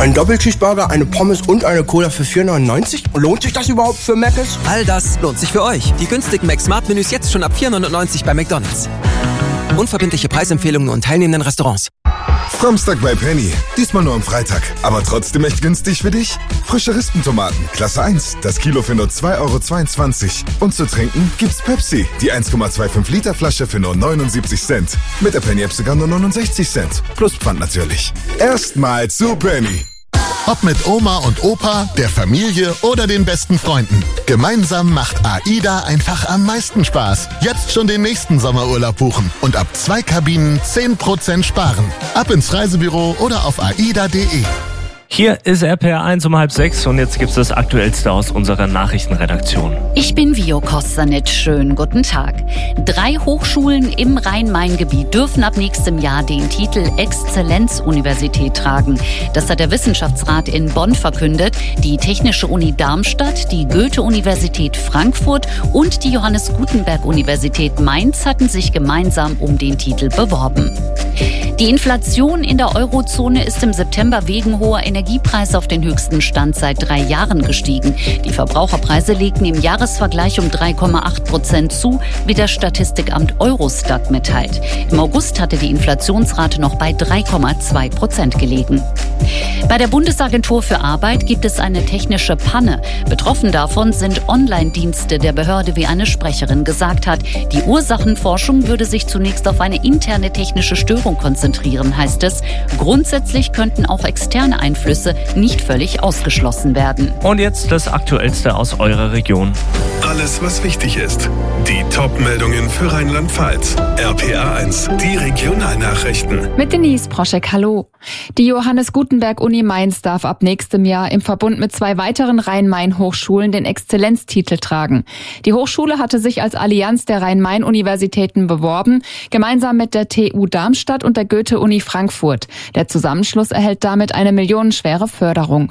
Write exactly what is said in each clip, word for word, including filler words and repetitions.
Ein Doppelcheeseburger, eine Pommes und eine Cola für vier neunundneunzig? Lohnt sich das überhaupt für Mc's? All das lohnt sich für euch. Die günstigen Mac-Smart-Menüs jetzt schon ab vier neunundneunzig bei McDonald's. Unverbindliche Preisempfehlungen und teilnehmenden Restaurants. Samstag bei Penny. Diesmal nur am Freitag. Aber trotzdem echt günstig für dich? Frische Rispentomaten, Klasse eins. Das Kilo für nur zwei Euro zweiundzwanzig. Und zu trinken gibt's Pepsi. Die eins Komma fünfundzwanzig Liter Flasche für nur neunundsiebzig Cent. Mit der Penny-App sogar nur neunundsechzig Cent. Plus Pfand natürlich. Erstmal zu Penny. Ob mit Oma und Opa, der Familie oder den besten Freunden. Gemeinsam macht AIDA einfach am meisten Spaß. Jetzt schon den nächsten Sommerurlaub buchen und ab zwei Kabinen zehn Prozent sparen. Ab ins Reisebüro oder auf aida punkt de. Hier ist R P R eins um halb sechs und jetzt gibt's das Aktuellste aus unserer Nachrichtenredaktion. Ich bin Vio Kostanitsch. Schönen guten Tag. Drei Hochschulen im Rhein-Main-Gebiet dürfen ab nächstem Jahr den Titel Exzellenzuniversität tragen. Das hat der Wissenschaftsrat in Bonn verkündet. Die Technische Uni Darmstadt, die Goethe-Universität Frankfurt und die Johannes Gutenberg-Universität Mainz hatten sich gemeinsam um den Titel beworben. Die Inflation in der Eurozone ist im September wegen hoher Energiepreise auf den höchsten Stand seit drei Jahren gestiegen. Die Verbraucherpreise legten im Jahresvergleich um drei Komma acht Prozent zu, wie das Statistikamt Eurostat mitteilt. Im August hatte die Inflationsrate noch bei drei Komma zwei Prozent gelegen. Bei der Bundesagentur für Arbeit gibt es eine technische Panne. Betroffen davon sind Online-Dienste der Behörde, wie eine Sprecherin gesagt hat. Die Ursachenforschung würde sich zunächst auf eine interne technische Störung konzentrieren, heißt es. Grundsätzlich könnten auch externe Einflüsse nicht völlig ausgeschlossen werden. Und jetzt das Aktuellste aus eurer Region. Alles, was wichtig ist. Die Top-Meldungen für Rheinland-Pfalz. R P R eins, die Regionalnachrichten. Mit Denise Proschek, hallo. Die Johannes Gutenberg-Uni Mainz darf ab nächstem Jahr im Verbund mit zwei weiteren Rhein-Main-Hochschulen den Exzellenztitel tragen. Die Hochschule hatte sich als Allianz der Rhein-Main-Universitäten beworben, gemeinsam mit der T U Darmstadt und der Goethe-Uni Frankfurt. Der Zusammenschluss erhält damit eine millionenschwere Förderung.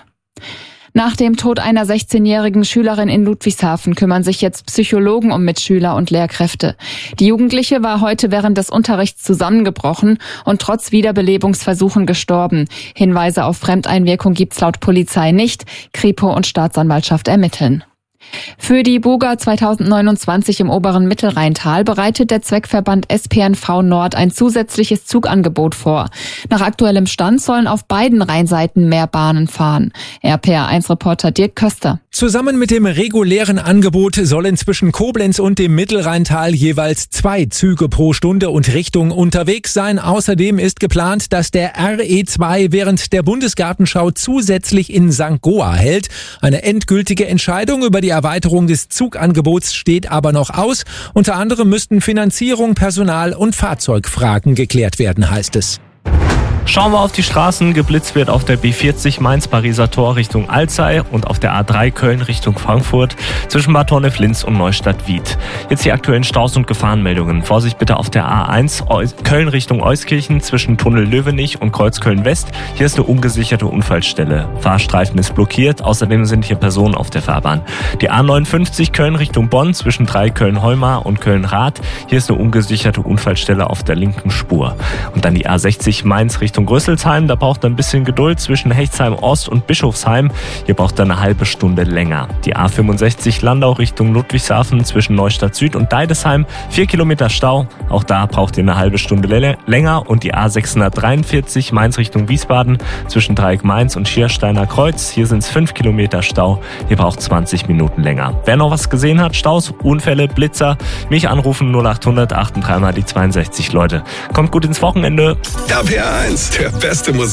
Nach dem Tod einer sechzehnjährigen Schülerin in Ludwigshafen kümmern sich jetzt Psychologen um Mitschüler und Lehrkräfte. Die Jugendliche war heute während des Unterrichts zusammengebrochen und trotz Wiederbelebungsversuchen gestorben. Hinweise auf Fremdeinwirkung gibt's laut Polizei nicht. Kripo und Staatsanwaltschaft ermitteln. Für die Buga zweitausendneunundzwanzig im oberen Mittelrheintal bereitet der Zweckverband S P N V Nord ein zusätzliches Zugangebot vor. Nach aktuellem Stand sollen auf beiden Rheinseiten mehr Bahnen fahren. R P R eins Reporter Dirk Köster. Zusammen mit dem regulären Angebot sollen zwischen Koblenz und dem Mittelrheintal jeweils zwei Züge pro Stunde und Richtung unterwegs sein. Außerdem ist geplant, dass der R E zwei während der Bundesgartenschau zusätzlich in Sankt Goa hält. Eine endgültige Entscheidung über die Erweiterung des Zugangebots steht aber noch aus. Unter anderem müssten Finanzierung, Personal und Fahrzeugfragen geklärt werden, heißt es. Schauen wir auf die Straßen. Geblitzt wird auf der B vierzig Mainz-Pariser Tor Richtung Alzey und auf der A drei Köln Richtung Frankfurt zwischen Bad Honnef-Linz und Neustadt-Wied. Jetzt die aktuellen Staus und Gefahrenmeldungen. Vorsicht bitte auf der A eins Köln Richtung Euskirchen zwischen Tunnel Löwenich und Kreuz Köln-West. Hier ist eine ungesicherte Unfallstelle. Fahrstreifen ist blockiert. Außerdem sind hier Personen auf der Fahrbahn. Die A neunundfünfzig Köln Richtung Bonn zwischen drei Köln-Heumar und Köln-Rath. Hier ist eine ungesicherte Unfallstelle auf der linken Spur. Und dann die A sechzig Mainz Richtung Rüsselsheim, da braucht er ein bisschen Geduld zwischen Hechtsheim Ost und Bischofsheim. Hier braucht er eine halbe Stunde länger. Die A fünfundsechzig Landau Richtung Ludwigshafen zwischen Neustadt Süd und Deidesheim, vier Kilometer Stau. Auch da braucht ihr eine halbe Stunde l- länger. Und die A sechshundertdreiundvierzig Mainz Richtung Wiesbaden zwischen Dreieck Mainz und Schiersteiner Kreuz. Hier sind es fünf Kilometer Stau. Hier braucht zwanzig Minuten länger. Wer noch was gesehen hat, Staus, Unfälle, Blitzer, mich anrufen null achthundert achtunddreißig mal die zweiundsechzig Leute. Kommt gut ins Wochenende. R P R eins, der beste Musik.